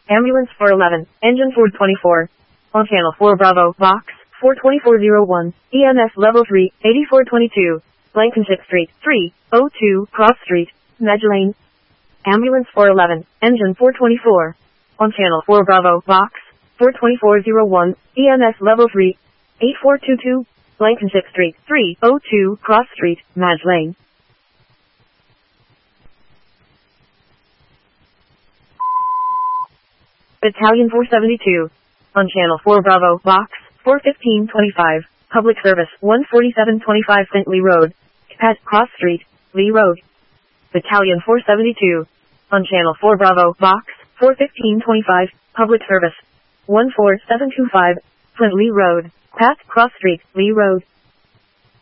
Ambulance 411, Engine 424. On Channel 4 Bravo, Box 42401, EMS Level 3, 8422, Blankenship Street, 302, Cross Street, Medj Lane. Ambulance 411, Engine 424. On Channel 4 Bravo, Box 42401, EMS Level 3, 8422, Blankenship Street, 302, Cross Street, Medj Lane. Battalion 472. On Channel 4 Bravo, Box 41525, Public Service 14725 St. Lee Road, Pat Cross Street, Lee Road. Battalion 472. On Channel 4 Bravo, Box 41525, Public Service 14725, Flint Lee Road, Pat Cross Street, Lee Road.